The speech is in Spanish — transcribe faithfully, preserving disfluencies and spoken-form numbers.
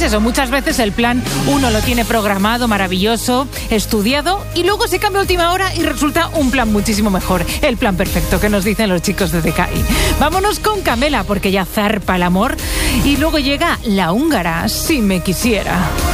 Pues eso, muchas veces el plan uno lo tiene programado, maravilloso, estudiado, y luego se cambia a última hora y resulta un plan muchísimo mejor. El plan perfecto, que nos dicen los chicos de D K I. Vámonos con Camela, porque ya zarpa el amor. Y luego llega la húngara, Si me quisiera.